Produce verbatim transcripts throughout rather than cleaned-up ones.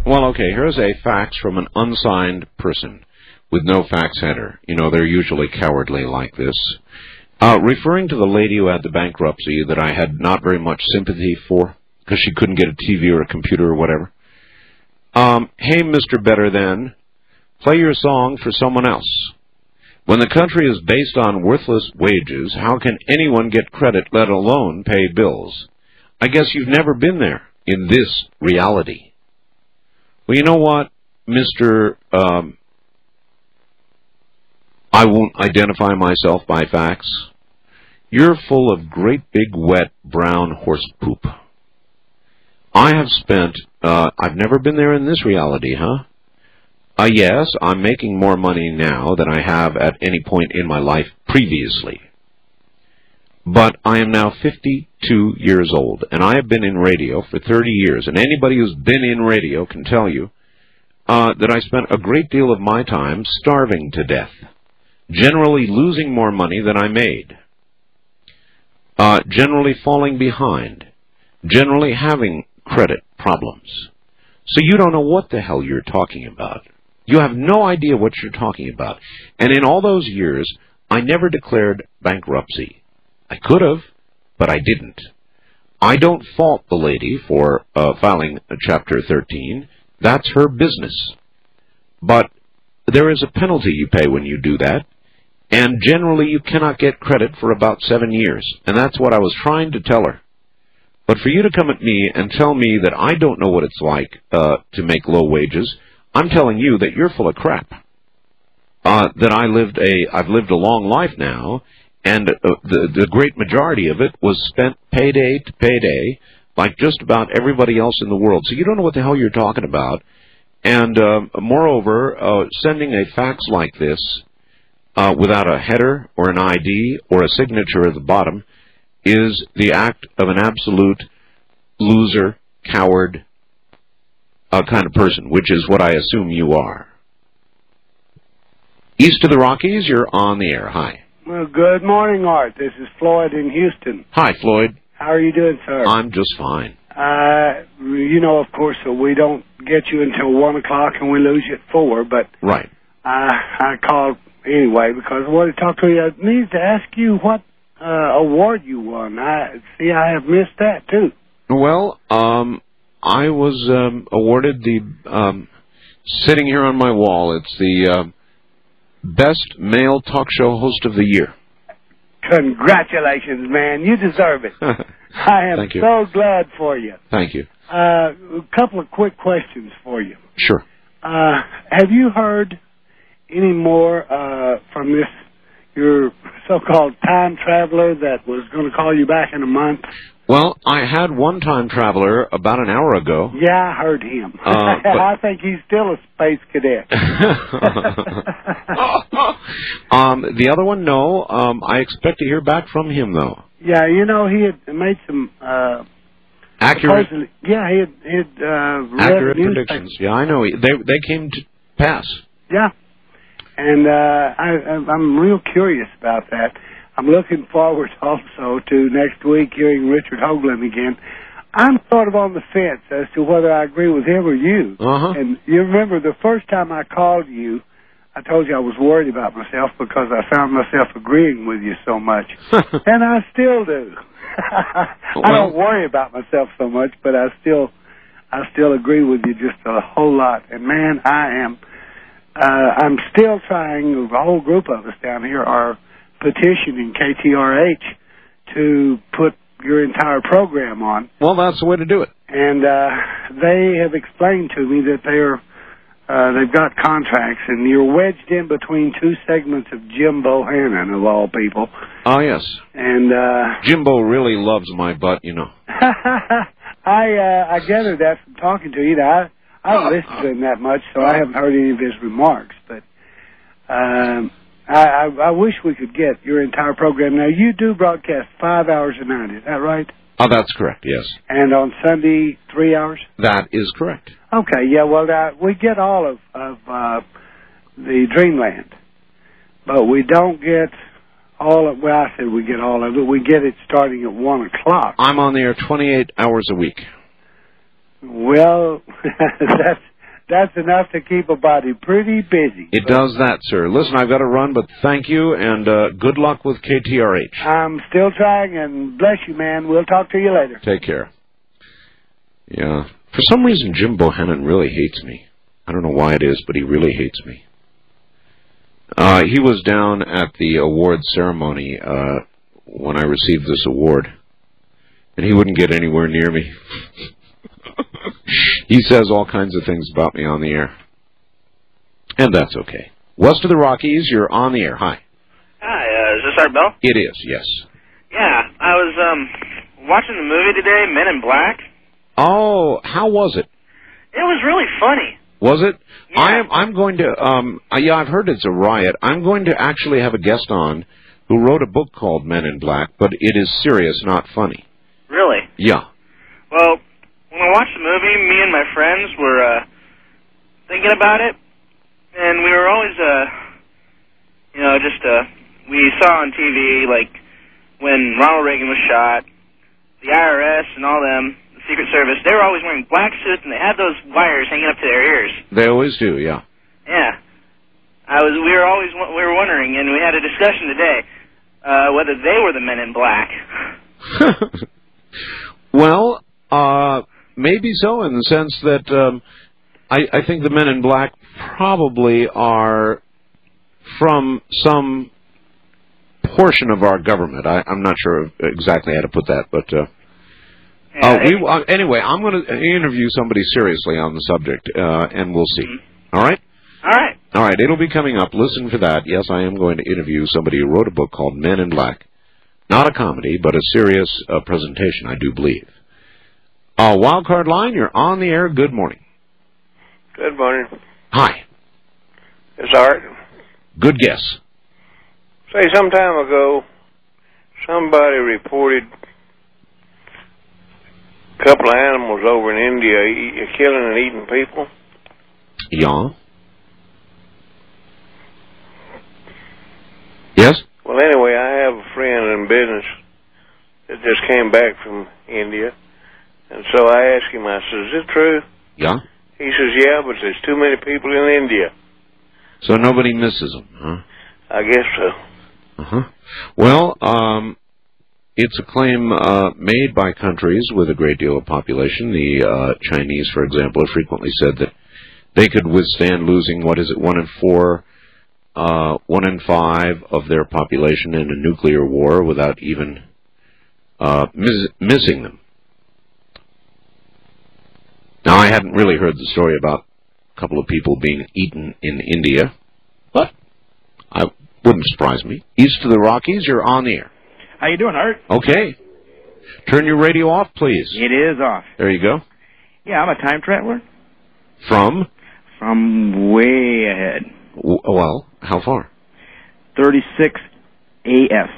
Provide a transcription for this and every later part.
Well, okay, here's a fax from an unsigned person with no fax header. You know, they're usually cowardly like this. Uh, referring to the lady who had the bankruptcy that I had not very much sympathy for because she couldn't get a T V or a computer or whatever. Um, hey, Mister Better Than, play your song for someone else. When the country is based on worthless wages, how can anyone get credit, let alone pay bills? I guess you've never been there in this reality. Well, you know what, Mister Um, I won't identify myself by fax. You're full of great big wet brown horse poop. I have spent, uh, I've never been there in this reality, huh? Uh, yes, I'm making more money now than I have at any point in my life previously. But I am now fifty-two years old, and I have been in radio for thirty years, and anybody who's been in radio can tell you uh, that I spent a great deal of my time starving to death, generally losing more money than I made, uh, generally falling behind, generally having credit problems. So you don't know what the hell you're talking about. You have no idea what you're talking about. And in all those years, I never declared bankruptcy. I could have, but I didn't. I don't fault the lady for uh, filing Chapter thirteen. That's her business. But there is a penalty you pay when you do that, and generally you cannot get credit for about seven years. And that's what I was trying to tell her. But for you to come at me and tell me that I don't know what it's like uh, to make low wages, I'm telling you that you're full of crap. Uh, that I lived a, I've lived a long life now, and uh, the, the great majority of it was spent payday to payday, like just about everybody else in the world. So you don't know what the hell you're talking about. And uh, moreover, uh, sending a fax like this uh, without a header or an I D or a signature at the bottom is the act of an absolute loser, coward uh, kind of person, which is what I assume you are. East of the Rockies, you're on the air. Hi. Well, good morning, Art. This is Floyd in Houston. Hi, Floyd. How are you doing, sir? I'm just fine. Uh, you know, of course, uh, we don't get you until one o'clock and we lose you at four, but right. Uh, I called anyway because I wanted to talk to you. I need to ask you what uh, award you won. I see I have missed that, too. Well, um, I was um, awarded the, um, sitting here on my wall, it's the uh, Best Male Talk Show Host of the Year. Congratulations, man. You deserve it. I am so glad for you. Thank you. Uh, a couple of quick questions for you. Sure. Uh, have you heard any more uh, from this, your so-called time traveler that was going to call you back in a month? Well, I had one time traveler about an hour ago. Yeah, I heard him. Uh, but... I think he's still a space cadet. um, the other one, no. Um, I expect to hear back from him, though. Yeah, you know, he had made some... Uh, accurate... Yeah, he had, he had uh, read accurate predictions. Yeah, I know. They they came to pass. Yeah. And uh, I, I'm real curious about that. I'm looking forward also to next week hearing Richard Hoagland again. I'm sort of on the fence as to whether I agree with him or you. Uh-huh. And you remember the first time I called you, I told you I was worried about myself because I found myself agreeing with you so much. And I still do. Well, I don't worry about myself so much, but I still I still agree with you just a whole lot. And, man, I am uh, I'm still trying, a whole group of us down here are petitioning K T R H to put your entire program on. Well, that's the way to do it. And uh, they have explained to me that they're uh, they've got contracts, and you're wedged in between two segments of Jim Bohannon, of all people. Oh, yes. And uh, Jimbo really loves my butt, you know. I uh, I gathered that from talking to you. I I don't listen to him that much, so I haven't heard any of his remarks. But um, I, I, I wish we could get your entire program. Now, you do broadcast five hours a night, is that right? Oh, that's correct, yes. And on Sunday, three hours? That is correct. Okay, yeah, well, uh, we get all of, of uh, the Dreamland, but we don't get all of, well, I said we get all of it. We get it starting at one o'clock. I'm on the air twenty-eight hours a week. Well, that's that's enough to keep a body pretty busy. It does that, sir. Listen, I've got to run, but thank you, and uh, good luck with K T R H. I'm still trying, and bless you, man. We'll talk to you later. Take care. Yeah. For some reason, Jim Bohannon really hates me. I don't know why it is, but he really hates me. Uh, he was down at the award ceremony uh, when I received this award, and he wouldn't get anywhere near me. He says all kinds of things about me on the air, and that's okay. West of the Rockies, you're on the air. Hi. Hi, uh, is this Art Bell? It is, yes. Yeah, I was um watching the movie today, Men in Black. Oh, how was it? It was really funny. Was it? Yeah. I am. I'm going to. Um, uh, yeah, I've heard it's a riot. I'm going to actually have a guest on who wrote a book called Men in Black, but it is serious, not funny. Really? Yeah. Well, when I watched the movie, me and my friends were uh, thinking about it, and we were always, uh, you know, just uh, we saw on T V like when Ronald Reagan was shot, the I R S and all them. Secret Service, they were always wearing black suits, and they had those wires hanging up to their ears. They always do, yeah. Yeah. I was. We were always we were wondering, and we had a discussion today uh, whether they were the Men in Black. Well, uh, maybe so, in the sense that um, I, I think the Men in Black probably are from some portion of our government. I, I'm not sure exactly how to put that, but... Uh, Yeah, uh, we, uh, anyway, I'm going to interview somebody seriously on the subject, uh, and we'll see. Mm-hmm. All right? All right. All right, it'll be coming up. Listen for that. Yes, I am going to interview somebody who wrote a book called Men in Black. Not a comedy, but a serious uh, presentation, I do believe. Uh, Wildcard Line, you're on the air. Good morning. Good morning. Hi. It's Art. Good guess. Say, some time ago, somebody reported a couple of animals over in India eat, killing and eating people. Yeah. Yes? Well, anyway, I have a friend in business that just came back from India. And so I asked him, I said, is it true? Yeah. He says, yeah, but there's too many people in India. So nobody misses them, huh? I guess so. Uh-huh. Well, um... it's a claim uh, made by countries with a great deal of population. The uh, Chinese, for example, have frequently said that they could withstand losing, what is it, one in four, uh, one in five of their population in a nuclear war without even uh, mis- missing them. Now, I hadn't really heard the story about a couple of people being eaten in India, but I wouldn't surprise me. East of the Rockies, you're on the air. How you doing, Art? Okay. Turn your radio off, please. It is off. There you go. Yeah, I'm a time traveler. From? From way ahead. W- well, how far? thirty-six A S.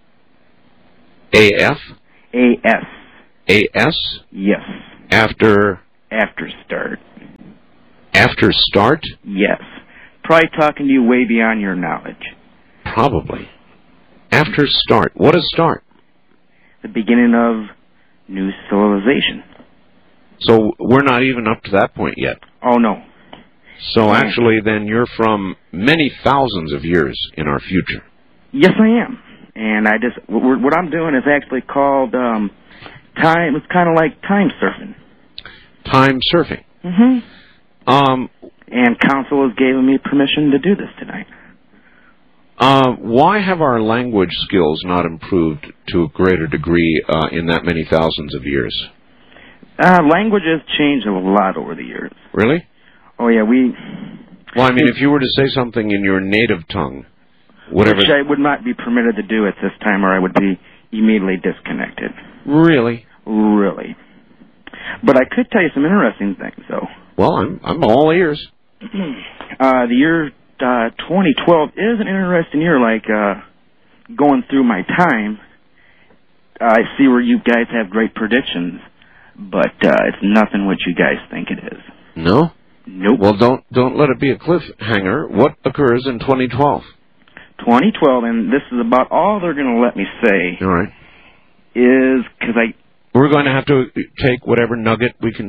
A F? A S. A S? Yes. After? After start. After start? Yes. Probably talking to you way beyond your knowledge. Probably. After start. What is start? The beginning of new civilization. So we're not even up to that point yet. Oh, no. So actually, then, you're from many thousands of years in our future. Yes, I am. And I just, what I'm doing is actually called um, time, it's kind of like time surfing. Time surfing? Mm-hmm. Um, and council has given me permission to do this tonight. Uh, why have our language skills not improved to a greater degree uh, in that many thousands of years? Uh, language has changed a lot over the years. Really? Oh, yeah, we... Well, I mean, if you were to say something in your native tongue, whatever... Which I would not be permitted to do at this time, or I would be immediately disconnected. Really? Really. But I could tell you some interesting things, though. Well, I'm I'm all ears. uh, the year uh, twenty twelve is an interesting year, like uh, going through my time. Uh, I see where you guys have great predictions, but uh, it's nothing what you guys think it is. No? Nope. Well, don't don't let it be a cliffhanger. What occurs in twenty twelve? twenty twelve, and this is about all they're going to let me say. All right. Is because I... We're going to have to take whatever nugget we can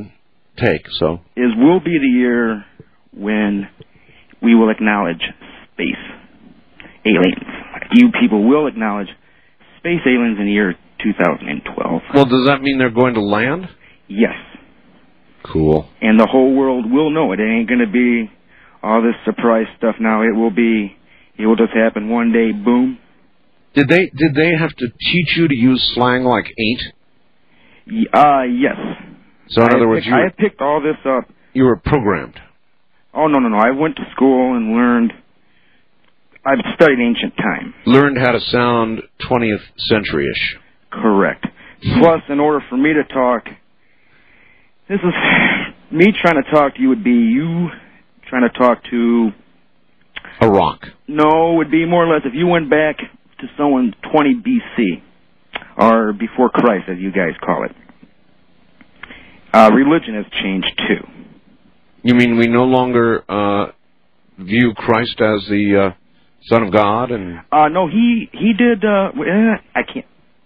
take. So is will be the year when we will acknowledge space aliens. You people will acknowledge space aliens in the year two thousand twelve. Well, does that mean they're going to land? Yes. Cool. And the whole world will know it. It ain't going to be all this surprise stuff now. It will be, it will just happen one day, boom. Did they did they have to teach you to use slang like ain't? Uh, yes. So in I other words, picked, you I were, have picked all this up. you were programmed. Oh, no, no, no. I went to school and learned, I've studied ancient time. Learned how to sound twentieth century-ish. Correct. Plus, in order for me to talk, this is, me trying to talk to you would be you trying to talk to... A rock. No, it would be more or less if you went back to someone twenty B C, or before Christ, as you guys call it. Uh, religion has changed, too. You mean we no longer uh, view Christ as the uh, Son of God? And Uh, no, he, he did, uh, eh, I can't.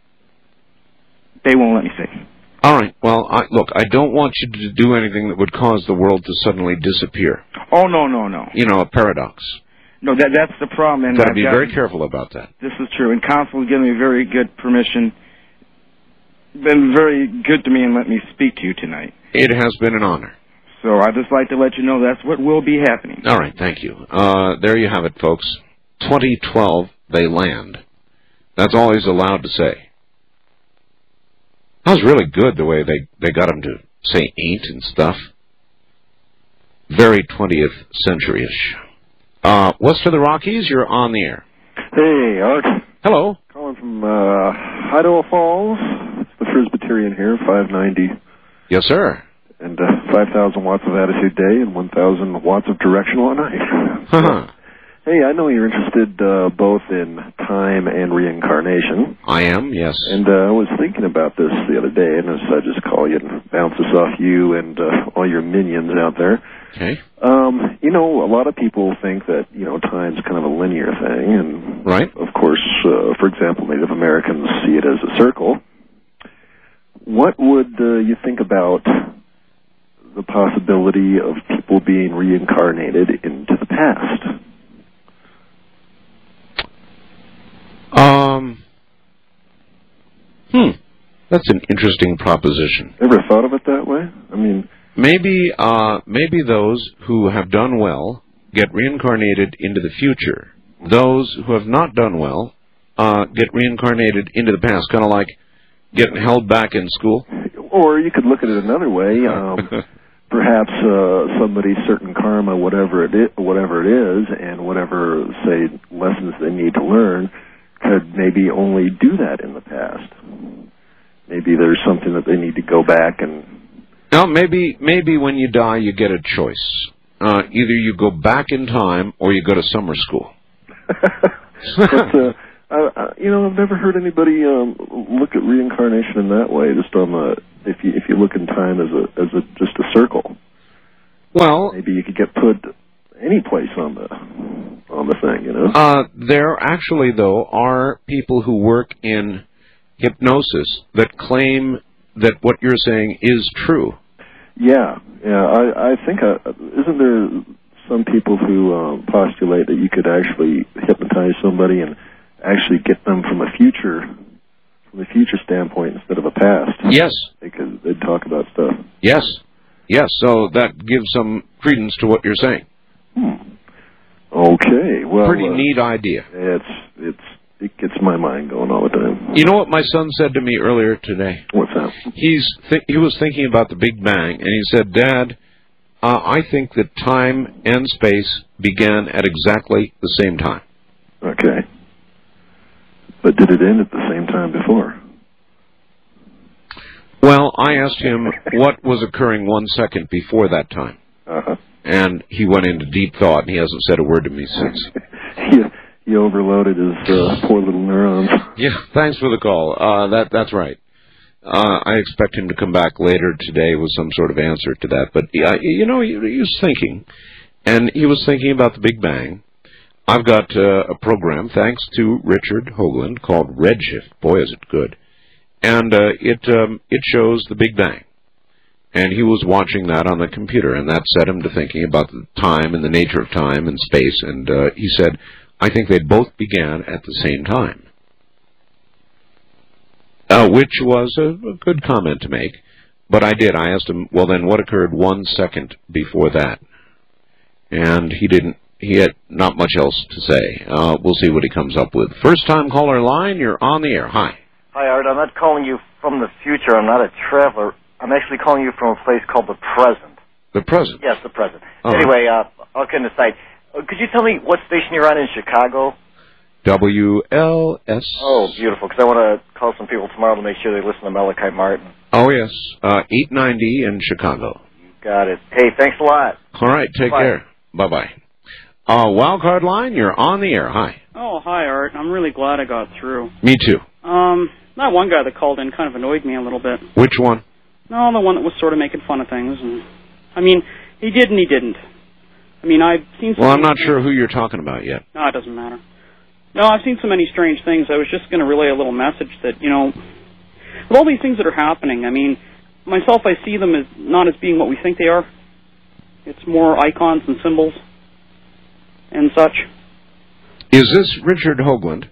They won't let me say. all right. Well, I, look, I don't want you to do anything that would cause the world to suddenly disappear. Oh, no, no, no. You know, a paradox. No, that that's the problem. And Got to I've be got- very careful about that. This is true. And Council has given me very good permission. Been very good to me and let me speak to you tonight. It has been an honor. So I'd just like to let you know that's what will be happening. All right, thank you. Uh, there you have it, folks. twenty twelve, they land. That's all he's allowed to say. That was really good, the way they, they got him to say ain't and stuff. Very twentieth century-ish. Uh, west of the Rockies, you're on the air. Hey, Art. Hello. Calling from uh, Idaho Falls. It's the Presbyterian here, five ninety. Yes, sir. And uh, five thousand watts of attitude day and one thousand watts of directional at night. Uh-huh. Hey, I know you're interested uh, both in time and reincarnation. I am, yes. And uh, I was thinking about this the other day, and so I just call you and bounce this off you and uh, all your minions out there. Okay. Um, you know, a lot of people think that, you know, time's kind of a linear thing, and right. Of course, uh, for example, Native Americans see it as a circle. What would uh, you think about the possibility of people being reincarnated into the past? Um, hmm, that's an interesting proposition. Ever thought of it that way? I mean, maybe, uh, maybe those who have done well get reincarnated into the future. Those who have not done well uh, get reincarnated into the past, kind of like getting held back in school. Or you could look at it another way. Um, perhaps uh, somebody's certain karma, whatever it is, whatever it is, and whatever, say, lessons they need to learn, could maybe only do that in the past. Maybe there's something that they need to go back and... Now, maybe maybe when you die, you get a choice. Uh, either you go back in time or you go to summer school. but, uh, I, I, you know, I've never heard anybody um, look at reincarnation in that way. Just on the if you if you look in time as a as a just a circle. Well, maybe you could get put any place on the on the thing, you know. Uh, there actually, though, are people who work in hypnosis that claim that what you're saying is true. Yeah, yeah. I I think uh, isn't there some people who um, postulate that you could actually hypnotize somebody and actually get them from a future, from a future standpoint instead of a past. Yes. They could, they'd talk about stuff. Yes. Yes, so that gives some credence to what you're saying. Hmm. Okay, well... Pretty uh, neat idea. It's, it's, it gets my mind going all the time. You know what my son said to me earlier today? What's that? He's th- he was thinking about the Big Bang, and he said, Dad, uh, I think that time and space began at exactly the same time. Okay. But did it end at the same time before? Well, I asked him what was occurring one second before that time. Uh-huh. And he went into deep thought, and he hasn't said a word to me since. he, he overloaded his uh, poor little neurons. Yeah, thanks for the call. Uh, that That's right. Uh, I expect him to come back later today with some sort of answer to that. But, uh, you know, he, he was thinking, and he was thinking about the Big Bang. I've got uh, a program, thanks to Richard Hoagland, called Redshift. Boy, is it good. And uh, it um, it shows the Big Bang. And he was watching that on the computer, and that set him to thinking about the time and the nature of time and space. And uh, he said, I think they both began at the same time. Uh, which was a, a good comment to make. But I did. I asked him, well, then what occurred one second before that? And he didn't. He had not much else to say. Uh, we'll see what he comes up with. First-time caller line, you're on the air. Hi. Hi, Art. I'm not calling you from the future. I'm not a traveler. I'm actually calling you from a place called the present. The present? Yes, the present. Oh. Anyway, uh, all kidding aside, uh, could you tell me what station you're on in Chicago? W L S. Oh, beautiful, because I want to call some people tomorrow to make sure they listen to Malachi Martin. Oh, yes. Uh, eight ninety in Chicago. You got it. Hey, thanks a lot. All right, take Bye. care. Bye-bye. Uh, Wildcard line, you're on the air. Hi. Oh, hi, Art. I'm really glad I got through. Me too. Um, that one guy that called in kind of annoyed me a little bit. Which one? No, the one that was sort of making fun of things. And I mean, he did and he didn't. I mean, I've seen some... Well, I'm not sure who you're talking about yet. No, it doesn't matter. No, I've seen so many strange things. I was just going to relay a little message that, you know, with all these things that are happening, I mean, myself, I see them as not as being what we think they are. It's more icons and symbols and such. Is this Richard Hoagland?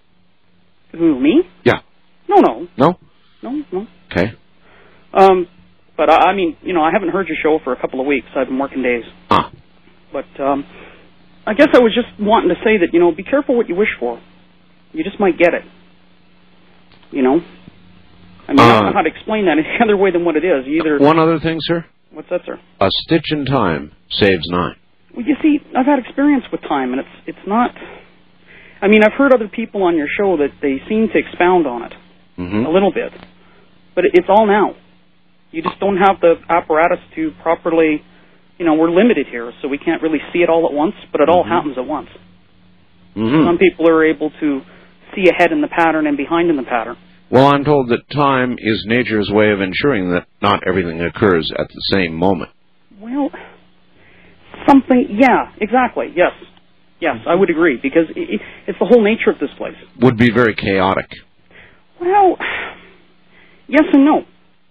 Who, me? Yeah. No, no. No? No, no. Okay. Um, but I, I mean, you know, I haven't heard your show for a couple of weeks. I've been working days. Ah. But um, I guess I was just wanting to say that, you know, be careful what you wish for. You just might get it. You know? I mean, uh, I don't know how to explain that any other way than what it is. Either. One other thing, sir. What's that, sir? A stitch in time saves nine. Well, you see, I've had experience with time, and it's it's not... I mean, I've heard other people on your show that they seem to expound on it mm-hmm. a little bit. But it's all now. You just don't have the apparatus to properly... You know, we're limited here, so we can't really see it all at once, but it all mm-hmm. happens at once. Mm-hmm. Some people are able to see ahead in the pattern and behind in the pattern. Well, I'm told that time is nature's way of ensuring that not everything occurs at the same moment. Well, something, yeah, exactly, yes. Yes, I would agree, because it, it's the whole nature of this place. Would be very chaotic. Well, yes and no.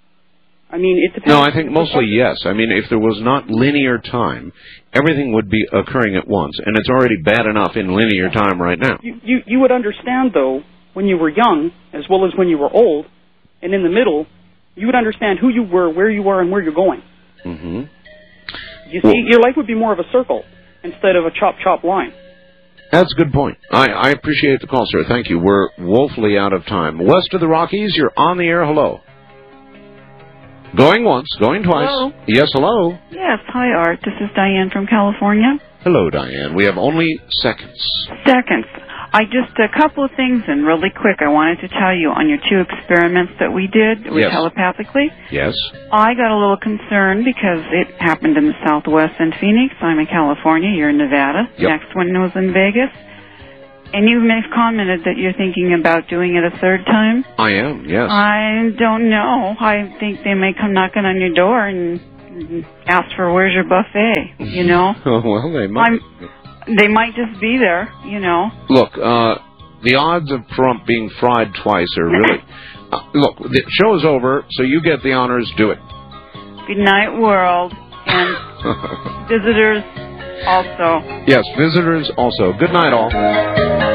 I mean, it depends. No, I think mostly yes. I mean, if there was not linear time, everything would be occurring at once, and it's already bad enough in linear time right now. You, you, you would understand, though, when you were young, as well as when you were old, and in the middle, you would understand who you were, where you were, and where you're going. Mm-hmm. You see, well, your life would be more of a circle instead of a chop-chop line. That's a good point. I, I appreciate the call, sir. Thank you. We're woefully out of time. West of the Rockies, you're on the air. Hello. Going once, going twice. Hello. Yes, hello. Yes, hi, Art. This is Diane from California. Hello, Diane. We have only seconds. Seconds. I just, a couple of things, and really quick, I wanted to tell you on your two experiments that we did with yes. telepathically. Yes. I got a little concerned because it happened in the Southwest in Phoenix. I'm in California. You're in Nevada. Yep. Next one was in Vegas. And you commented that you're thinking about doing it a third time. I am, yes. I don't know. I think they may come knocking on your door and ask for where's your buffet, you know? Well, they might. I'm, they might just be there, you know. Look, uh, the odds of Trump being fried twice are really... uh, look, the show is over, so you get the honors. Do it. Good night, world. And visitors also. Yes, visitors also. Good night, all.